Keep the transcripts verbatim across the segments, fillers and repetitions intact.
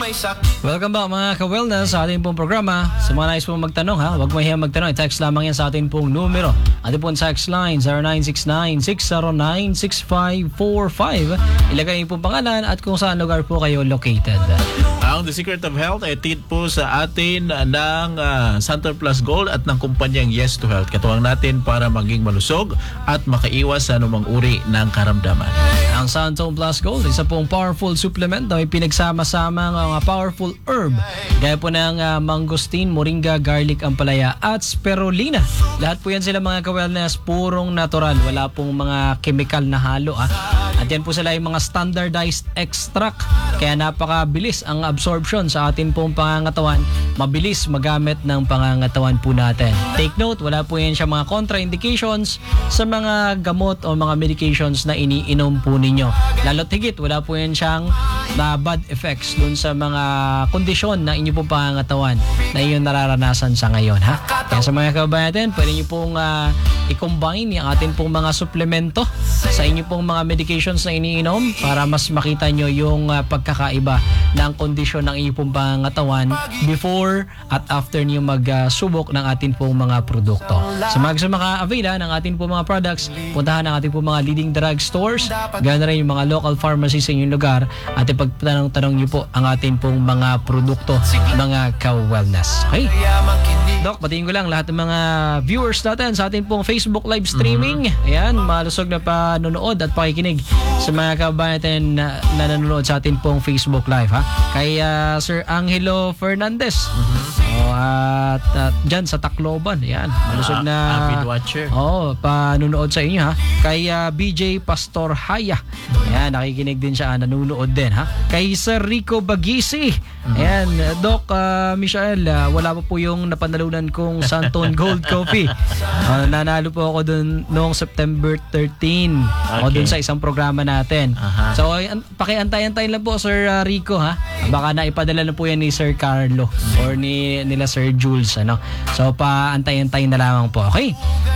Welcome back mga ka-wellness sa ating pong programa. Sa mga nais pong magtanong ha, huwag mahiyang magtanong. I-text lamang yan sa ating pong numero. Ating pong text line zero nine six nine, six zero nine, six five four five. Ilagay niyo pong pangalan at kung saan lugar po kayo located. Ang The Secret of Health ay tid po sa atin ng uh, Santor Plus Gold at ng kumpanyang Yes to Health. Katuwang natin para maging malusog at makaiwas sa anumang uri ng karamdaman. Ang Santon Plus Gold, isa pong powerful supplement na may pinagsama-sama ng mga powerful herb. Gaya po ng uh, mangosteen, moringa, garlic, ampalaya at spirulina. Lahat po yan sila mga ka-wellness, purong natural. Wala pong mga chemical na halo. Ah. At yan po sila yung mga standardized extract. Kaya napakabilis ang absorption sa atin pong pangangatawan. Mabilis magamit ng pangangatawan po natin. Take note, wala po yan siya mga contraindications sa mga gamot o mga medications na iniinom po ninyo. Lalo't higit, wala po yan siyang uh, bad effects dun sa mga kondisyon na inyo pong pangangatawan na inyong nararanasan sa ngayon. Ha? Kaya sa mga kababayan natin, pwede nyo pong uh, i-combine yung atin pong mga suplemento sa inyo pong mga medications na iniinom para mas makita nyo yung uh, pagkakaiba ng kondisyon ng inyong pong pangangatawan before at after nyo magsubok uh, ng atin pong mga produkto. Sa mga gusto maka-availa ng atin pong mga products, puntahan ang ating pong mga leading drug stores, ganoon na rin yung mga local pharmacies sa inyong lugar at ipagtanong-tanong nyo po ang atin pong mga produkto, mga ka-wellness. Okay? Doc, batiin ko lang lahat ng mga viewers natin sa ating pong Facebook live streaming. Mm-hmm. Ayan, malusog na panonood at pakikinig sa mga kababayan natin na, na nanonood sa ating pong Facebook live. Ha? Kay uh, Sir Angelo Fernandez. Mm-hmm. Oh, at, at dyan sa Tacloban. Ayan, malusog na uh, avid watcher. Oh, panonood sa inyo ha. Kay uh, B J Pastor Haya. Ayan, nakikinig din siya, nanonood din ha. Kay Sir Rico Bagisi. Ayan, Doc uh, Michael, uh, wala pa po yung napanalunan kong Santon Gold Coffee. Uh, nanalo po ako dun noong September thirteenth. Okay. O dun sa isang programa natin. Uh-huh. So, an- pakiantay-antay lang po Sir uh, Rico ha. Baka naipadala na po yan ni Sir Carlo or ni nila Sir Jules ano. So, paantay-antay na lamang po. Okay?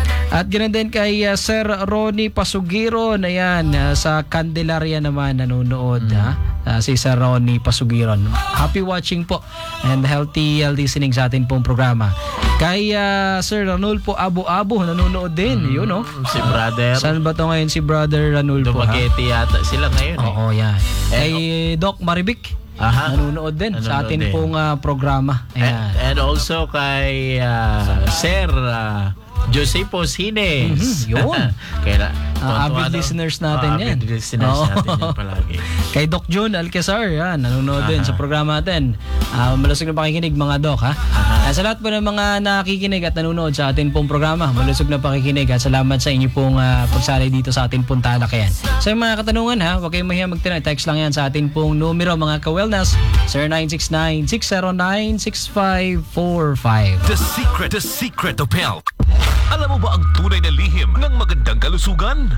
At ganoon din kay uh, Sir Ronnie Pasugiro na yan uh, sa Candelaria naman nanonood mm. ha. Uh, si Sir Ronnie Pasugiron. Happy watching po and healthy listening sa atin pong programa. Kay uh, Sir Ranulfo Abu-Abu nanonood din. Mm. Yun no? Si brother. Saan ba to ngayon si brother Ranulfo? Dumaguete yata sila ngayon. Oo, eh. yan. Kay Doc Maribic. Aha. Nanonood din nanonood sa atin din. Pong uh, programa. And, and also kay uh, Sir uh, Josepo Sines. Mm-hmm, yun. Kaya, uh, avid listeners natin uh, yan. Avid listeners oh. natin yan palagi. Kay Doc June Alcazar, yan, nanonood uh-huh. din sa programa natin. Uh, malusog na pakikinig mga Doc, ha? Uh-huh. Uh, sa lahat po ng mga nakikinig at nanonood sa atin pong programa, malusog na pakikinig at salamat sa inyo pong uh, pagsali dito sa atin pong talakayan. Sa mga katanungan, ha, huwag kayong mahiyang magtinay. Text lang yan sa atin pong numero mga ka-wellness, zero nine six nine, six zero nine, six five four five. The Secret, The Secret of Health. Alam mo ba ang tunay na lihim ng magandang kalusugan?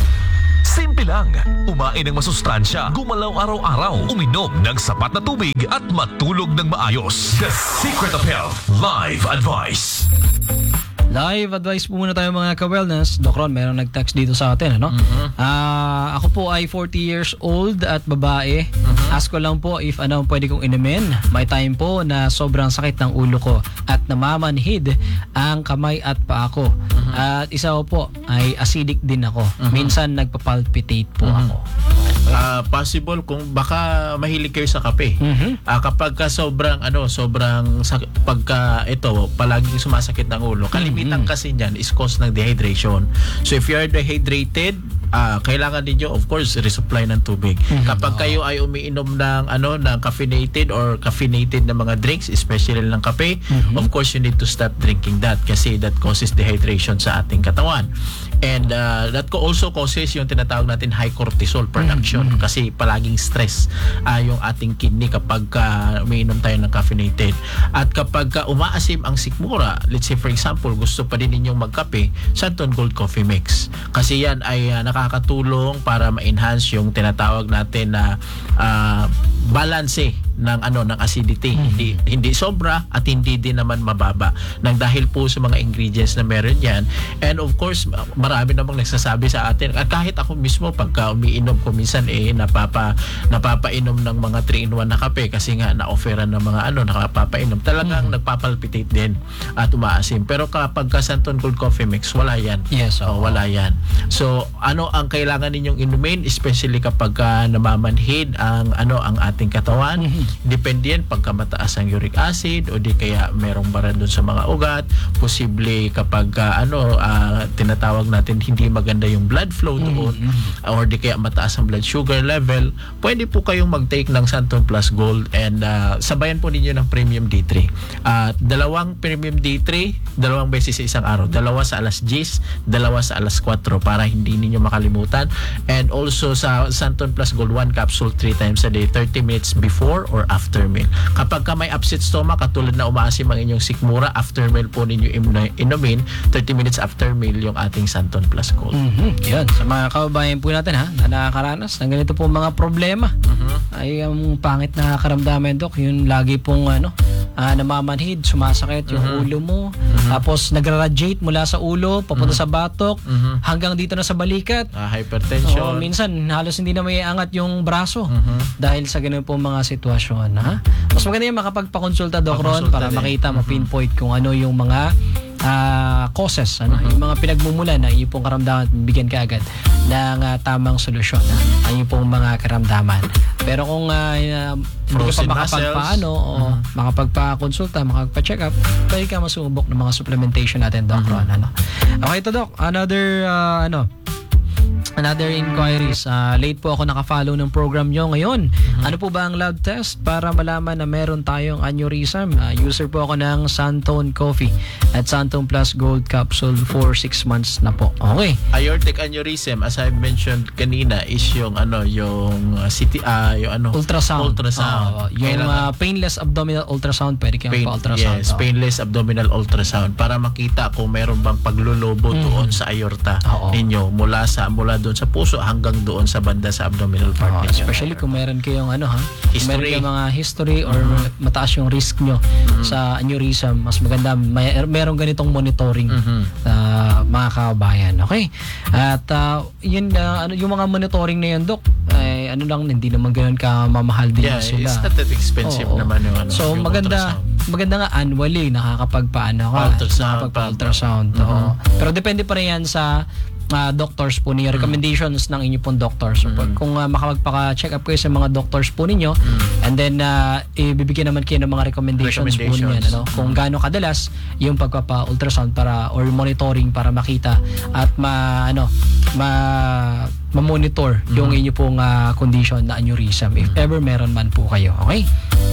Simple lang. Umain ng masustansya, gumalaw araw-araw, uminom ng sapat na tubig at matulog ng maayos. The Secret of Health Live Advice. Live advice po muna tayo mga ka-wellness. Doc Ron, mayroong nag-text dito sa atin. Ano? Mm-hmm. Uh, ako po ay forty years old at babae. Mm-hmm. Ask ko lang po if ano pwede kong inumin. May time po na sobrang sakit ng ulo ko at namamanhid ang kamay at paa ko. Mm-hmm. At isa ko po ay acidic din ako. Mm-hmm. Minsan nagpapalpitate po mm-hmm. ako. Uh, possible kung baka mahilig kayo sa kape. Mm-hmm. Uh, kapag ka sobrang ano, sobrang sak- pagka ito palaging sumasakit ng ulo, kalimitan mm-hmm. kasi niyan is cause ng dehydration. So if you are dehydrated, uh, kailangan niyo of course resupply ng tubig. Mm-hmm. Kapag kayo ay umiinom ng ano ng caffeinated or caffeinated na mga drinks, especially ng kape, mm-hmm. of course you need to stop drinking that kasi that causes dehydration sa ating katawan. And uh, that also causes yung tinatawag natin high cortisol production mm-hmm. kasi palaging stress uh, yung ating kidney kapag uh, umiinom tayo ng caffeinated. At kapag uh, umaasim ang sikmura, let's say for example, gusto pa din ninyong magkape, Santon Gold Coffee Mix. Kasi yan ay uh, nakakatulong para ma-enhance yung tinatawag natin na uh, balance ng ano ng acidity, hindi hindi sobra at hindi din naman mababa nang dahil po sa mga ingredients na meron yan. And of course, marami namang nagsasabi sa atin, at kahit ako mismo pagka umiinom ko minsan eh napapa napapainom ng mga three in one na kape kasi nga na-offeran ng mga ano nakapapainom, talagang Mm-hmm. nagpapalpitate din at umaasim. Pero kapag ka Santon Gold Coffee Mix, wala yan. Yes, Oh, oo. wala yan. So, ano ang kailangan ninyong inumin, especially kapag ka namamanhid ang ano ang ating katawan? Mhm. Depende yan pagka mataas ang uric acid o di kaya merong bara doon sa mga ugat. Posible kapag ka, ano ah, tinatawag natin hindi maganda yung blood flow doon, or di kaya mataas ang blood sugar level, pwede po kayong mag-take ng Santon Plus Gold and ah, sabayan po ninyo ng Premium D three. At dalawang Premium D three, dalawang beses sa isang araw. Dalawa sa alas diyes, dalawa sa alas kwatro para hindi ninyo makalimutan. And also sa Santon Plus Gold, one capsule three times a day, thirty minutes before or after meal. Kapag ka may upset stomach, katulad na umaasim ang inyong sikmura, after meal po ninyo im- inumin, thirty minutes after meal yung ating Santon Plus Gold. Mhm. Yan, sa mga kababayan po natin ha, na nakakaranas ng ganito pong mga problema. Ay ang pangit na karamdaman, Dok, yun lagi pong ano, ah, namamanhid, sumasakit yung ulo mo, tapos nagra-radiate mula sa ulo papunta sa batok hanggang dito na sa balikat. Ah, So, hypertension. minsan halos hindi na may angat yung braso dahil sa ganun po mga sitwasyon. Ha? Mas maganda yung makapagpakonsulta, Doc Ron, Pakonsulta para din. makita, ma-pinpoint kung ano yung mga ah, causes, ano, yung mga pinagmumulan ng iyong pong karamdaman, bigyan ka agad ng ah, tamang solusyon ang iyong pong mga karamdaman. Pero kung ah, ah, hindi ka Frozen pa makapagpaano o makapagpa-konsulta, makapagpa-check up, pwede ka masubok ng mga supplementation natin, Doc Ron. Ano? Okay to, Doc. Another, ah, ano, another inquiries. Uh, late po ako nakafollow ng program nyo ngayon. Ano po ba ang lab test para malaman na meron tayong aneurysm? Uh, user po ako ng Santon Coffee at Santon Plus Gold Capsule for six months na po. Okay. Aortic aneurysm, as I mentioned kanina, is yung ano yung uh, city ah yung ano Ultrasound. ultrasound. Oo, yung Kailangan- uh, painless abdominal ultrasound, pwede kayong Pain, pa-ultrasound. yes, Oo. painless abdominal ultrasound para makita kung meron bang paglulubo doon sa aorta Oo. ninyo mula sa mula doon sa puso hanggang doon sa banda sa abdominal part Oo, ninyo. especially kung meron kayong ano ha, kung meron History. kayong mga history or mataas yung risk nyo sa aneurysm, mas maganda may merong ganitong monitoring uh, mga kababayan. Okay? At uh, yun uh, ano yung mga monitoring na yun, Dok, ay ano lang, hindi naman ganoon ka mamahal din Yeah, sila. it's not that expensive Oo. naman yung ano. So yung maganda ultrasound. maganda nga annually nakakapagpaano ka, Ultrasound, nakakapagpa-ultrasound. Oo. Pero depende pa rin yan sa uh, doctors po ninyo, recommendations ng inyo pong doctors. So, pag, kung uh, makapagpaka-check up kayo sa mga doctors po ninyo, and then uh, ibibigyan naman kayo ng mga recommendations, po Recommendations. niyan, ano? Kung gaano kadalas yung pagpapa-ultrasound para or monitoring para makita at ma ano ma ma-monitor yung inyo pong uh, condition na aneurysm if ever meron man po kayo. Okay?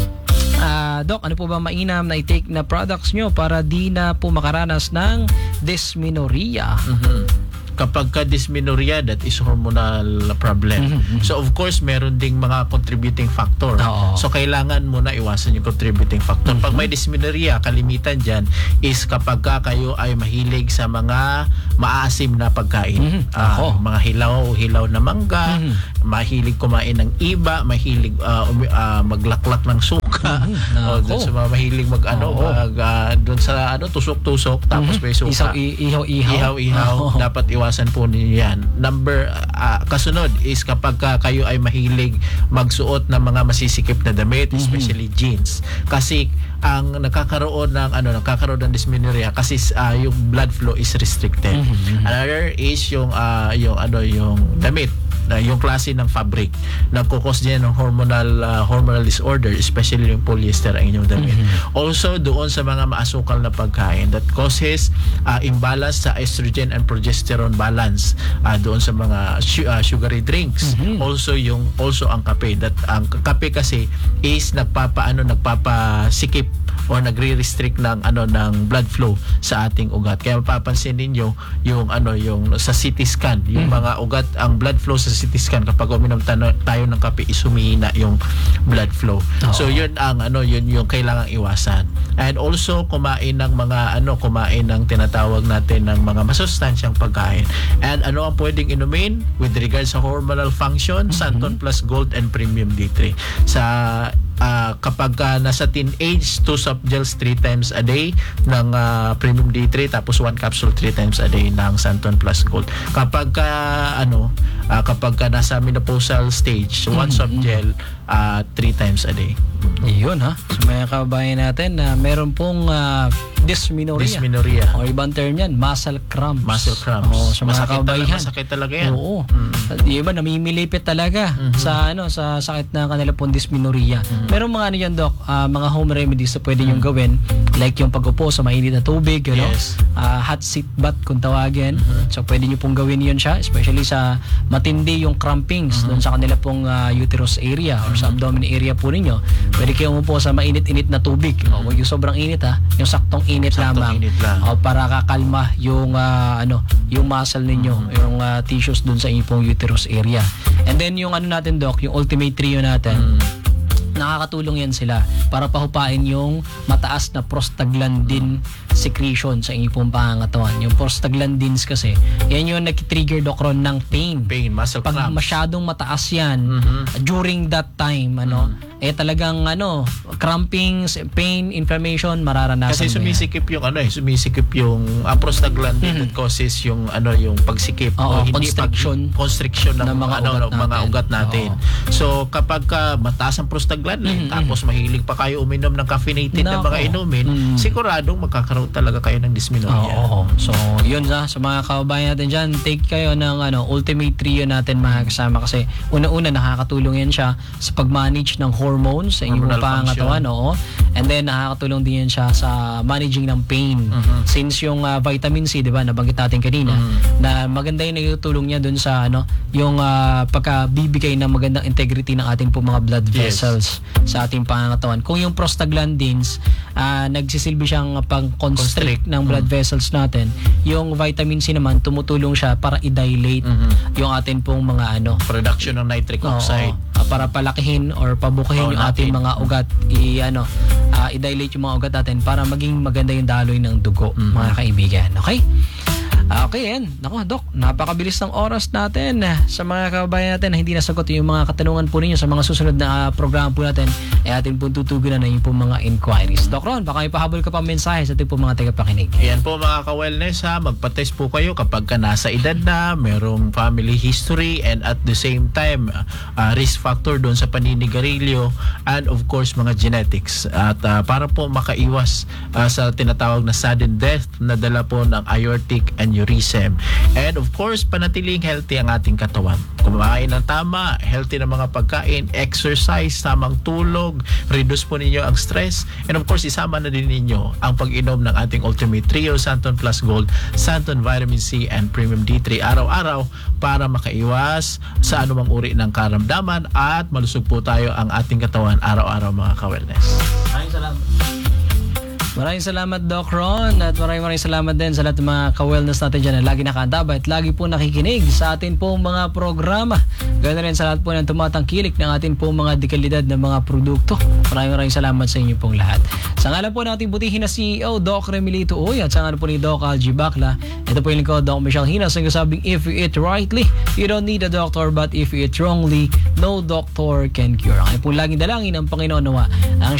Ah, Doc, ano po ba mainam na i-take na products nyo para di na po makaranas ng dysmenorrhea? Mhm. Kapag ka dysmenorrhea, that is hormonal problem. So of course, meron ding mga contributing factor. Oo. So kailangan mo na iwasan yung contributing factor. Pag may dysmenorrhea, kalimitan dyan is kapag ka kayo ay mahilig sa mga maasim na pagkain. Mhm. Ah, Ako. mga hilaw, hilaw na mangga, mahilig kumain ng iba, mahilig ah, umi- ah, maglaklak ng suka. O Nako. dun sa mga mahilig mag ano, Oo. mag, ah, dun sa ano, tusok-tusok, tapos may suka. Isaw, i- ihaw, ihaw. Ihaw-ihaw, Oo. dapat iwasan po ninyo yan. Number, ah, kasunod is kapag ka kayo ay mahilig magsuot ng mga masisikip na damit, especially jeans. Kasi ang nakakaroon ng ano nakakaroon ng dysmenorrhea kasi ah, yung blood flow is restricted. Another is yung ah, yung ano yung damit na yung klase ng fabric nagkukos din ng hormonal ah, hormonal disorder, especially yung polyester ang inyong damit. Also doon sa mga maasukal na pagkain that causes ah, imbalance sa estrogen and progesterone balance ah, doon sa mga su- ah, sugary drinks. Also yung also ang kape, that ang kape kasi is nagpapaano nagpapasikip o nagre-restrict ng ano ng blood flow sa ating ugat. Kaya mapapansin ninyo yung ano yung sa C T scan, yung mga ugat, ang blood flow sa C T scan kapag uminom tano- tayo ng kape is humihina yung blood flow. So yun ang ano yun yung kailangang iwasan. And also kumain ng mga ano kumain ng tinatawag natin ng mga masustansyang pagkain. And ano ang pwedeng inumin with regards sa hormonal function, Santon Plus Gold and Premium D three. Sa ah, kapag ah, nasa teenage, two soft gels three times a day ng ah, Premium D three, tapos one capsule three times a day ng Santon Plus Gold. Kapag ah, ano, ah, kapag ah, nasa menopausal stage, one soft gel ah, three times a day. Yun ha. So mga kababayan natin na meron pong ah, dysmenorrhea. Dysmenorrhea. O ibang term yan, muscle cramps. Muscle cramps. Oo, sa mga masakit talaga, kababayan. masakit talaga yan. Oo. Yung iba namimilipit talaga sa ano sa sakit na kanila pong dysmenorrhea. Meron mga ano yan, Doc, ah, mga home remedies na pwede niyong gawin, like yung pag-upo sa mainit na tubig, you know? Yes. Ah, hot seat bath kung tawagin. So pwede niyo pong gawin yun siya, especially sa matindi yung crampings doon sa kanila pong ah, uterus area or sa abdomen area po ninyo. Pwede kayong umupo sa mainit-init na tubig. O, huwag yung sobrang init ha, yung saktong init Saktong lamang. init lang. O, para kakalma yung ah, ano, yung muscle ninyo, yung ah, tissues doon sa inyong pong uterus area. And then yung ano natin, Doc, yung ultimate trio natin. Nakakatulong yan sila para pahupain yung mataas na prostaglandin secretion sa inyong pong pangangatawan. Yung prostaglandins kasi, yan yung nag-trigger, Doc Ron, ng pain. Pain, muscle Pag cramps. masyadong mataas yan, during that time, ano, eh talagang ano, crampings, pain, inflammation, mararanasan Kasi mo yan. sumisikip yung ano eh, sumisikip yung uh, prostaglandin that causes yung ano yung pagsikip Oo, o hindi constriction pag, constriction ng, ng mga mga ano ugat mga natin. ugat natin. So kapag ka mataas ang prostaglandin tapos mahilig pa kayo uminom ng caffeinated na Nako. mga inumin, siguradong magkakaroon talaga kayo ng dysmenorrhea. Oo. So, yun sa sa mga kababayan natin dyan, take kayo ng ano, ultimate trio natin mga kasama kasi una-una nakakatulong yan siya sa pag-manage ng hormones sa inyong Hormonal pangangatawan, oo. And then nakakatulong din yan siya sa managing ng pain. Since yung ah, vitamin C, 'di ba, nabanggit natin kanina, na maganda yung nagtutulong niya dun sa ano, yung ah, pagkabibigay ng magandang integrity ng ating po mga blood Yes. vessels sa ating pangangatawan. Kung yung prostaglandins ah, nagsisilbi siyang pang-constrict ng blood vessels natin, yung vitamin C naman tumutulong siya para i-dilate yung atin pong mga ano, Production ng nitric oo, oxide. ah, para palakihin or pabukihin Oo, yung ating natin. mga ugat, i ano, ah, i-dilate yung mga ugat natin para maging maganda yung daloy ng dugo, mga kaibigan. Okay? Ah, Okay, yan. Naku, Doc, napakabilis ng oras natin. Sa mga kababayan natin na hindi nasagot yung mga katanungan po ninyo sa mga susunod na ah, programa po natin, ay atin po tutugunan na yung po mga inquiries. Doc Ron, baka may pahabol ka pa mensahe sa ating po mga tagapakinig. Ayan po mga ka-wellness ha, magpa-test po kayo kapag ka nasa edad na, merong family history and at the same time uh, risk factor doon sa paninigarilyo and of course mga genetics. At uh, para po makaiwas uh, sa tinatawag na sudden death na dala po ng aortic aneurysm. And of course, panatiling healthy ang ating katawan. Kumain ng tama, healthy na mga pagkain, exercise, tamang tulog, reduce po ninyo ang stress, and of course, isama na din ninyo ang pag-inom ng ating Ultimate Trio, Santon Plus Gold, Santon Vitamin C, and Premium D three araw-araw para makaiwas sa anumang uri ng karamdaman at malusog po tayo ang ating katawan araw-araw mga ka-wellness. Maraming salamat. Maraming salamat, Doc Ron, at maraming maraming salamat din sa lahat ng mga ka-wellness natin dyan na lagi nakaandaba at lagi po nakikinig sa atin pong mga programa. Ganoon rin sa lahat po ng tumatangkilik ng atin pong mga dekalidad ng mga produkto. Maraming maraming salamat sa inyo pong lahat. Sa ngalan po natin butihin na C E O, Doc Remilito Uy, at sa ngalan po ni Doc Algie Bacla, ito po yung lingkod, Doc Michelle Hinas, ang sabing if you eat rightly, you don't need a doctor, but if you eat wrongly, no doctor can cure. Ang po laging dalangin ang Panginoon nawa ang